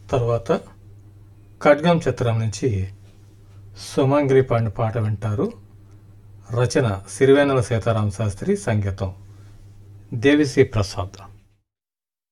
తర్వాత ఖడ్గం చిత్రం నుంచి సుమంగిరి పాడిన పాట వింటారు. రచన సిరివెన్నెల సీతారామ శాస్త్రి, సంగీతం దేవిశ్రీ ప్రసాద్.